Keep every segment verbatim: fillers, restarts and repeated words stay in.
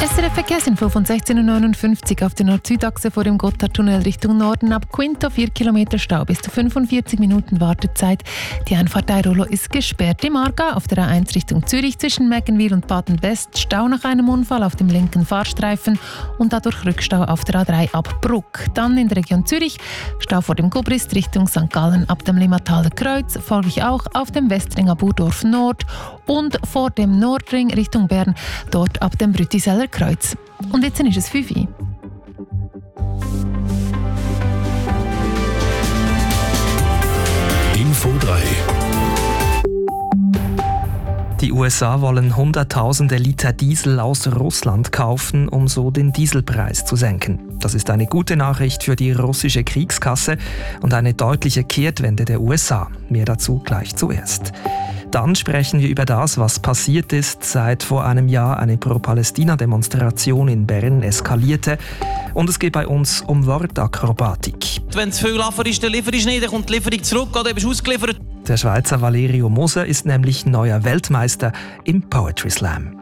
S R F-Verkehrsinfo von sechzehn Uhr neunundfünfzig auf der Nord-Süd-Achse vor dem Gotthardtunnel Richtung Norden ab Quinto vier Kilometer Stau bis zu fünfundvierzig Minuten Wartezeit. Die Einfahrt Airolo ist gesperrt. Im Aargau auf der A eins Richtung Zürich zwischen Meggenwil und Baden-West Stau nach einem Unfall auf dem linken Fahrstreifen und dadurch Rückstau auf der A drei ab Bruck. Dann in der Region Zürich Stau vor dem Gubrist Richtung Sankt Gallen ab dem Limmataler Kreuz, folglich auch auf dem Westring ab Urdorf Nord und vor dem Nordring Richtung Bern, dort ab dem Brütiseller Kreuz. Und jetzt ist es fünf Uhr. Info drei. Die U S A wollen Hunderttausende Liter Diesel aus Russland kaufen, um so den Dieselpreis zu senken. Das ist eine gute Nachricht für die russische Kriegskasse und eine deutliche Kehrtwende der U S A. Mehr dazu gleich zuerst. Dann sprechen wir über das, was passiert ist, seit vor einem Jahr eine Pro-Palästina-Demonstration in Bern eskalierte. Und es geht bei uns um Wortakrobatik. Wenn zu viel Liefer ist, dann liefere ich nicht, dann kommt die Lieferung zurück oder bist du ausgeliefert. Der Schweizer Valerio Moser ist nämlich neuer Weltmeister im Poetry Slam.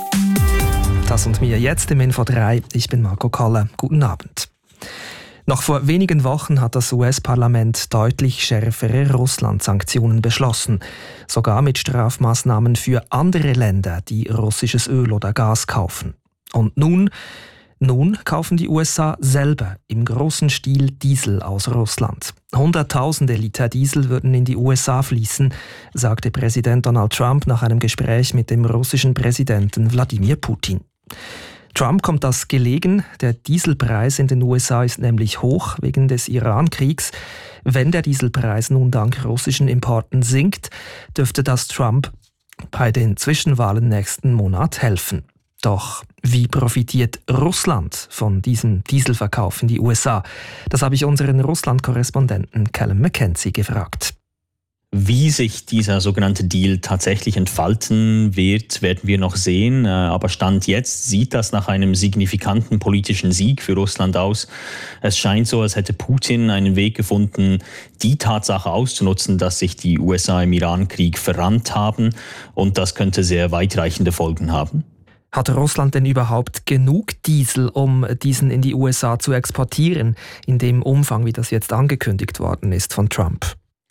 Das und mir jetzt im Info drei. Ich bin Marco Koller. Guten Abend. Noch vor wenigen Wochen hat das U S-Parlament deutlich schärfere Russland-Sanktionen beschlossen. Sogar mit Strafmaßnahmen für andere Länder, die russisches Öl oder Gas kaufen. Und nun, nun kaufen die U S A selber im großen Stil Diesel aus Russland. Hunderttausende Liter Diesel würden in die U S A fließen, sagte Präsident Donald Trump nach einem Gespräch mit dem russischen Präsidenten Wladimir Putin. Trump kommt das gelegen. Der Dieselpreis in den U S A ist nämlich hoch wegen des Iran-Kriegs. Wenn der Dieselpreis nun dank russischen Importen sinkt, dürfte das Trump bei den Zwischenwahlen nächsten Monat helfen. Doch wie profitiert Russland von diesem Dieselverkauf in die U S A? Das habe ich unseren Russland-Korrespondenten Callum McKenzie gefragt. Wie sich dieser sogenannte Deal tatsächlich entfalten wird, werden wir noch sehen. Aber Stand jetzt sieht das nach einem signifikanten politischen Sieg für Russland aus. Es scheint so, als hätte Putin einen Weg gefunden, die Tatsache auszunutzen, dass sich die U S A im Iran-Krieg verrannt haben. Und das könnte sehr weitreichende Folgen haben. Hat Russland denn überhaupt genug Diesel, um diesen in die U S A zu exportieren, in dem Umfang, wie das jetzt angekündigt worden ist von Trump?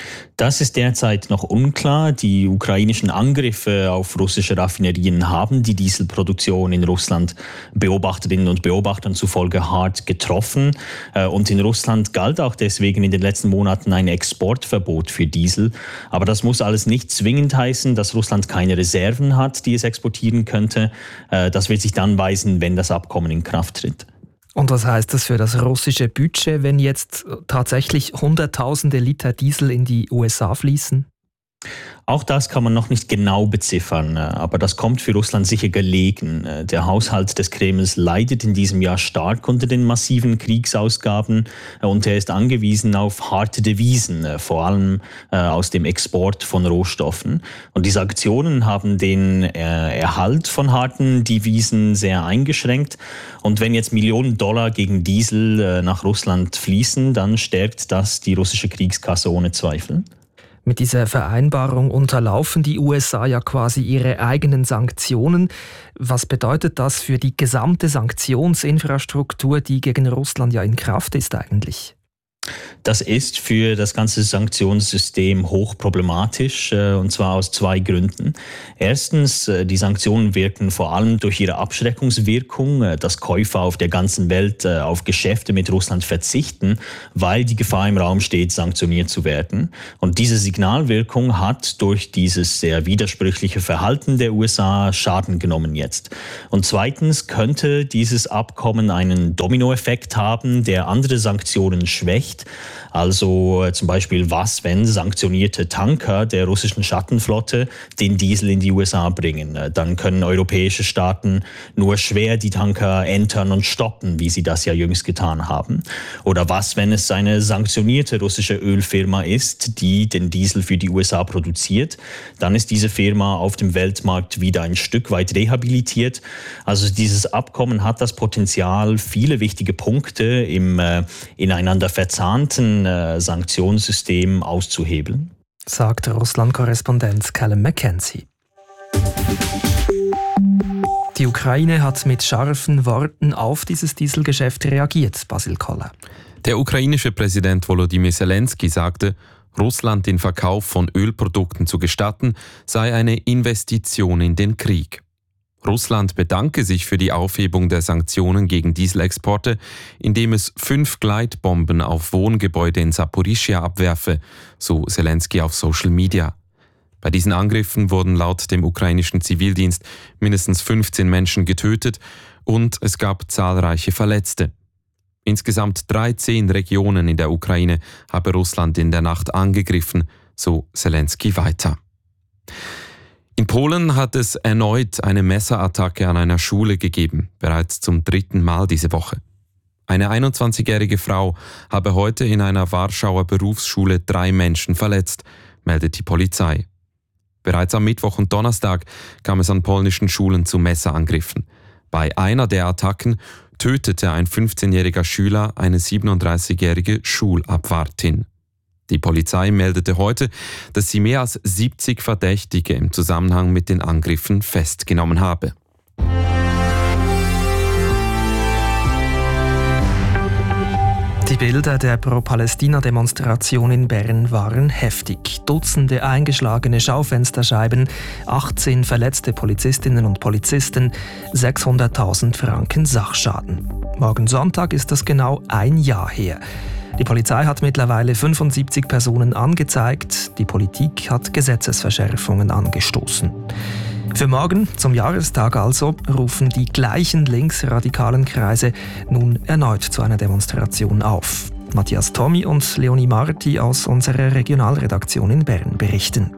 Das ist derzeit noch unklar. Die ukrainischen Angriffe auf russische Raffinerien haben die Dieselproduktion in Russland Beobachterinnen und Beobachtern zufolge hart getroffen. Und in Russland galt auch deswegen in den letzten Monaten ein Exportverbot für Diesel. Aber das muss alles nicht zwingend heißen, dass Russland keine Reserven hat, die es exportieren könnte. Das wird sich dann weisen, wenn das Abkommen in Kraft tritt. Und was heißt das für das russische Budget, wenn jetzt tatsächlich Hunderttausende Liter Diesel in die U S A fließen? Auch das kann man noch nicht genau beziffern, aber das kommt für Russland sicher gelegen. Der Haushalt des Kremls leidet in diesem Jahr stark unter den massiven Kriegsausgaben und er ist angewiesen auf harte Devisen, vor allem aus dem Export von Rohstoffen. Und die Sanktionen haben den Erhalt von harten Devisen sehr eingeschränkt. Und wenn jetzt Millionen Dollar gegen Diesel nach Russland fließen, dann stärkt das die russische Kriegskasse ohne Zweifel. Mit dieser Vereinbarung unterlaufen die U S A ja quasi ihre eigenen Sanktionen. Was bedeutet das für die gesamte Sanktionsinfrastruktur, die gegen Russland ja in Kraft ist eigentlich? Das ist für das ganze Sanktionssystem hochproblematisch, und zwar aus zwei Gründen. Erstens, die Sanktionen wirken vor allem durch ihre Abschreckungswirkung, dass Käufer auf der ganzen Welt auf Geschäfte mit Russland verzichten, weil die Gefahr im Raum steht, sanktioniert zu werden. Und diese Signalwirkung hat durch dieses sehr widersprüchliche Verhalten der U S A Schaden genommen jetzt. Und zweitens könnte dieses Abkommen einen Dominoeffekt haben, der andere Sanktionen schwächt. Also äh, zum Beispiel, was, wenn sanktionierte Tanker der russischen Schattenflotte den Diesel in die U S A bringen? Äh, dann können europäische Staaten nur schwer die Tanker entern und stoppen, wie sie das ja jüngst getan haben. Oder was, wenn es eine sanktionierte russische Ölfirma ist, die den Diesel für die U S A produziert? Dann ist diese Firma auf dem Weltmarkt wieder ein Stück weit rehabilitiert. Also dieses Abkommen hat das Potenzial, viele wichtige Punkte im äh, ineinander verzahnten äh, Sanktionssystem auszuhebeln. Sagt Russland-Korrespondent Callum McKenzie. Die Ukraine hat mit scharfen Worten auf dieses Dieselgeschäft reagiert, Basil Koller. Der ukrainische Präsident Volodymyr Zelensky sagte, Russland den Verkauf von Ölprodukten zu gestatten, sei eine Investition in den Krieg. Russland bedanke sich für die Aufhebung der Sanktionen gegen Dieselexporte, indem es fünf Gleitbomben auf Wohngebäude in Saporischschja abwerfe, so Zelensky auf Social Media. Bei diesen Angriffen wurden laut dem ukrainischen Zivildienst mindestens fünfzehn Menschen getötet und es gab zahlreiche Verletzte. Insgesamt dreizehn Regionen in der Ukraine habe Russland in der Nacht angegriffen, so Zelensky weiter. In Polen hat es erneut eine Messerattacke an einer Schule gegeben, bereits zum dritten Mal diese Woche. Eine einundzwanzigjährige Frau habe heute in einer Warschauer Berufsschule drei Menschen verletzt, meldet die Polizei. Bereits am Mittwoch und Donnerstag kam es an polnischen Schulen zu Messerangriffen. Bei einer der Attacken tötete ein fünfzehnjähriger Schüler eine siebenunddreißigjährige Schulabwartin. Die Polizei meldete heute, dass sie mehr als siebzig Verdächtige im Zusammenhang mit den Angriffen festgenommen habe. Die Bilder der Pro-Palästina-Demonstration in Bern waren heftig. Dutzende eingeschlagene Schaufensterscheiben, achtzehn verletzte Polizistinnen und Polizisten, sechshunderttausend Franken Sachschaden. Morgen Sonntag ist das genau ein Jahr her. Die Polizei hat mittlerweile fünfundsiebzig Personen angezeigt. Die Politik hat Gesetzesverschärfungen angestoßen. Für morgen, zum Jahrestag also, rufen die gleichen linksradikalen Kreise nun erneut zu einer Demonstration auf. Matthias Tommy und Leonie Marti aus unserer Regionalredaktion in Bern berichten.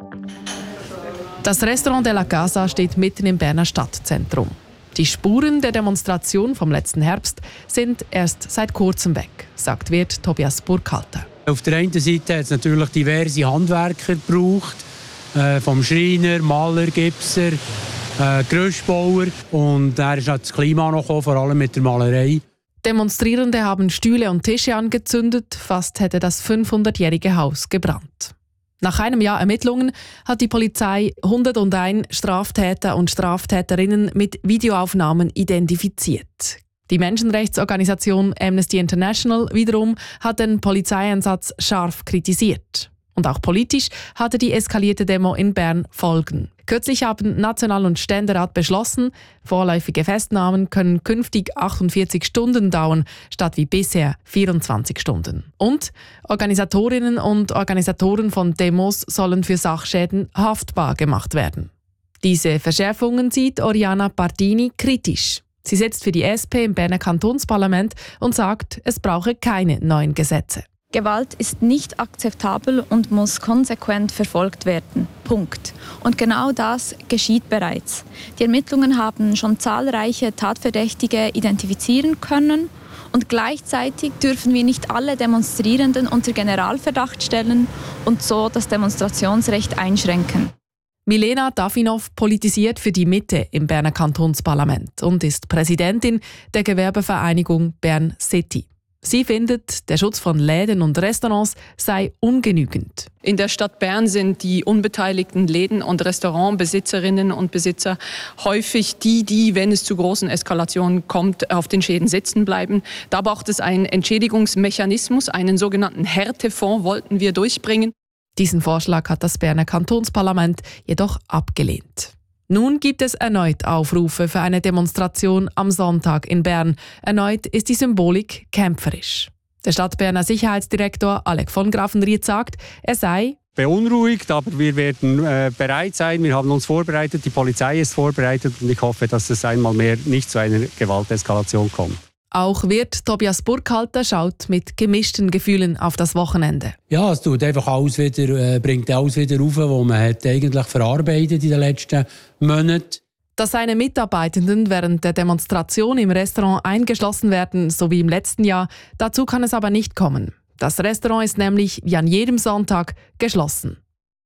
Das Restaurant de la Casa steht mitten im Berner Stadtzentrum. Die Spuren der Demonstration vom letzten Herbst sind erst seit kurzem weg, sagt Wirt Tobias Burkhalter. Auf der einen Seite hat es natürlich diverse Handwerker gebraucht, äh, vom Schreiner, Maler, Gipser, äh, Gerüstbauer, und da ist das Klima noch gekommen, vor allem mit der Malerei. Demonstrierende haben Stühle und Tische angezündet, fast hätte das fünfhundertjährige Haus gebrannt. Nach einem Jahr Ermittlungen hat die Polizei hunderteins Straftäter und Straftäterinnen mit Videoaufnahmen identifiziert. Die Menschenrechtsorganisation Amnesty International wiederum hat den Polizeieinsatz scharf kritisiert. Und auch politisch hatte die eskalierte Demo in Bern Folgen. Kürzlich haben National- und Ständerat beschlossen, vorläufige Festnahmen können künftig achtundvierzig Stunden dauern, statt wie bisher vierundzwanzig Stunden. Und Organisatorinnen und Organisatoren von Demos sollen für Sachschäden haftbar gemacht werden. Diese Verschärfungen sieht Oriana Pardini kritisch. Sie setzt für die S P im Berner Kantonsparlament und sagt, es brauche keine neuen Gesetze. Gewalt ist nicht akzeptabel und muss konsequent verfolgt werden. Punkt. Und genau das geschieht bereits. Die Ermittlungen haben schon zahlreiche Tatverdächtige identifizieren können und gleichzeitig dürfen wir nicht alle Demonstrierenden unter Generalverdacht stellen und so das Demonstrationsrecht einschränken. Milena Davinov politisiert für die Mitte im Berner Kantonsparlament und ist Präsidentin der Gewerbevereinigung Bern City. Sie findet, der Schutz von Läden und Restaurants sei ungenügend. In der Stadt Bern sind die unbeteiligten Läden- und Restaurantbesitzerinnen und Besitzer häufig die, die, wenn es zu großen Eskalationen kommt, auf den Schäden sitzen bleiben. Da braucht es einen Entschädigungsmechanismus, einen sogenannten Härtefonds wollten wir durchbringen. Diesen Vorschlag hat das Berner Kantonsparlament jedoch abgelehnt. Nun gibt es erneut Aufrufe für eine Demonstration am Sonntag in Bern. Erneut ist die Symbolik kämpferisch. Der Stadtberner Sicherheitsdirektor Alec von Grafenried sagt, er sei beunruhigt, aber wir werden äh, bereit sein. Wir haben uns vorbereitet, die Polizei ist vorbereitet und ich hoffe, dass es einmal mehr nicht zu einer Gewalteskalation kommt. Auch Wirt Tobias Burkhalter schaut mit gemischten Gefühlen auf das Wochenende. Ja, es tut einfach alles wieder, äh, bringt alles wieder rauf, was man hat eigentlich verarbeitet in den letzten Monaten. Dass seine Mitarbeitenden während der Demonstration im Restaurant eingeschlossen werden, so wie im letzten Jahr, dazu kann es aber nicht kommen. Das Restaurant ist nämlich wie an jedem Sonntag geschlossen.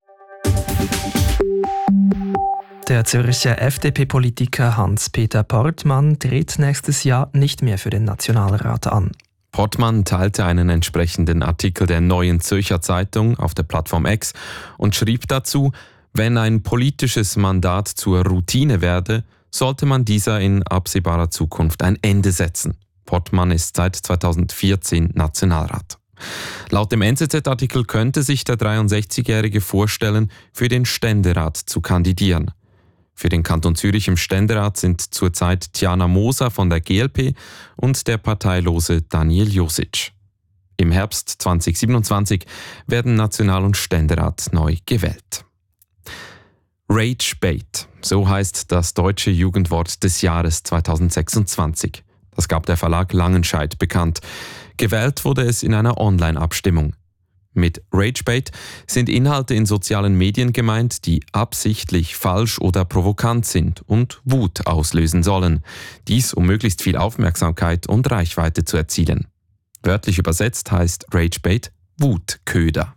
Der Zürcher F D P-Politiker Hans-Peter Portmann tritt nächstes Jahr nicht mehr für den Nationalrat an. Portmann teilte einen entsprechenden Artikel der Neuen Zürcher Zeitung auf der Plattform X und schrieb dazu, wenn ein politisches Mandat zur Routine werde, sollte man dieser in absehbarer Zukunft ein Ende setzen. Pottmann ist seit zweitausendvierzehn Nationalrat. Laut dem N Z Z-Artikel könnte sich der dreiundsechzigjährige vorstellen, für den Ständerat zu kandidieren. Für den Kanton Zürich im Ständerat sind zurzeit Tiana Moser von der G L P und der parteilose Daniel Josic. Im Herbst zweitausendsiebenundzwanzig werden National- und Ständerat neu gewählt. Ragebait, so heißt das deutsche Jugendwort des Jahres zweitausendsechsundzwanzig. Das gab der Verlag Langenscheidt bekannt. Gewählt wurde es in einer Online-Abstimmung. Mit Ragebait sind Inhalte in sozialen Medien gemeint, die absichtlich falsch oder provokant sind und Wut auslösen sollen. Dies, um möglichst viel Aufmerksamkeit und Reichweite zu erzielen. Wörtlich übersetzt heißt Ragebait Wutköder.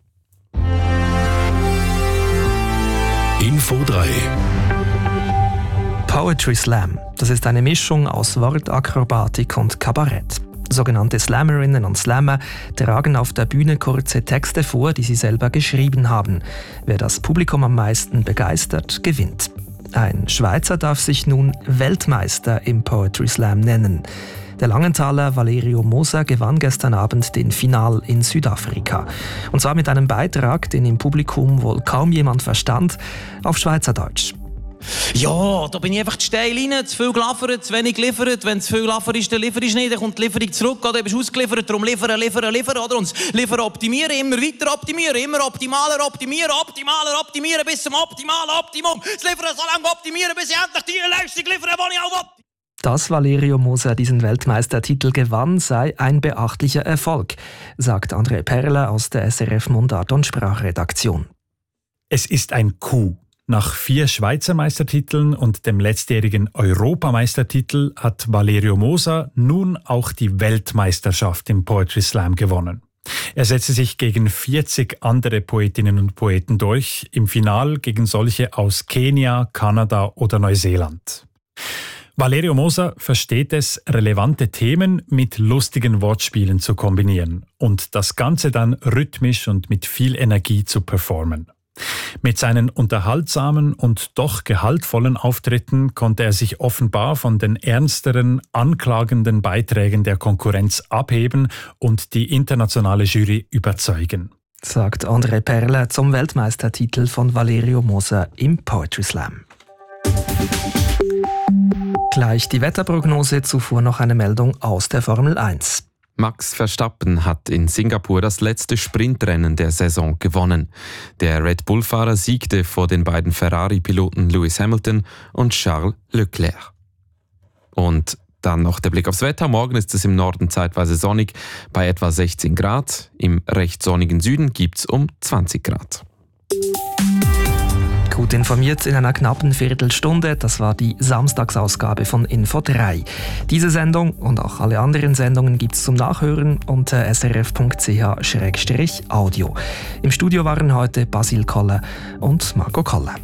Info drei. Poetry Slam. Das ist eine Mischung aus Wortakrobatik und Kabarett. Sogenannte Slammerinnen und Slammer tragen auf der Bühne kurze Texte vor, die sie selber geschrieben haben. Wer das Publikum am meisten begeistert, gewinnt. Ein Schweizer darf sich nun Weltmeister im Poetry Slam nennen. Der Langenthaler Valerio Moser gewann gestern Abend den Final in Südafrika. Und zwar mit einem Beitrag, den im Publikum wohl kaum jemand verstand, auf Schweizerdeutsch. Ja, da bin ich einfach zu steil rein, zu viel geliefert, zu wenig geliefert. Wenn zu viel Liefer ist, dann liefere ich nicht, dann kommt die Lieferung zurück, oder bist du ausgeliefert, darum liefern, liefern, liefern, oder uns liefern, optimieren, immer weiter optimieren, immer optimaler optimieren, optimaler optimieren, bis zum optimalen Optimum. Das liefern so lange optimieren, bis ich endlich die Leistung liefere, die ich auch will. Dass Valerio Moser diesen Weltmeistertitel gewann, sei ein beachtlicher Erfolg, sagt André Perle aus der S R F Mundart- und Sprachredaktion. Es ist ein Coup. Nach vier Schweizer Meistertiteln und dem letztjährigen Europameistertitel hat Valerio Moser nun auch die Weltmeisterschaft im Poetry Slam gewonnen. Er setzte sich gegen vierzig andere Poetinnen und Poeten durch, im Final gegen solche aus Kenia, Kanada oder Neuseeland. Valerio Moser versteht es, relevante Themen mit lustigen Wortspielen zu kombinieren und das Ganze dann rhythmisch und mit viel Energie zu performen. Mit seinen unterhaltsamen und doch gehaltvollen Auftritten konnte er sich offenbar von den ernsteren, anklagenden Beiträgen der Konkurrenz abheben und die internationale Jury überzeugen, sagt André Perle zum Weltmeistertitel von Valerio Moser im Poetry Slam. Gleich die Wetterprognose, zuvor noch eine Meldung aus der Formel eins. Max Verstappen hat in Singapur das letzte Sprintrennen der Saison gewonnen. Der Red Bull-Fahrer siegte vor den beiden Ferrari-Piloten Lewis Hamilton und Charles Leclerc. Und dann noch der Blick aufs Wetter. Morgen ist es im Norden zeitweise sonnig bei etwa sechzehn Grad. Im recht sonnigen Süden gibt es um zwanzig Grad. Gut informiert in einer knappen Viertelstunde. Das war die Samstagsausgabe von Info drei. Diese Sendung und auch alle anderen Sendungen gibt es zum Nachhören unter s r f punkt c h slash audio. Im Studio waren heute Basil Koller und Marco Koller.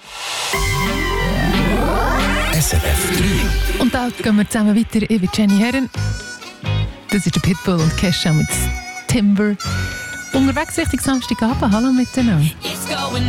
S R F drei. Und da gehen wir zusammen weiter über Jenny Herren. Das ist der Pitbull und Kesha mit Timber. Unterwegs Richtung Samstagabend. Hallo miteinander.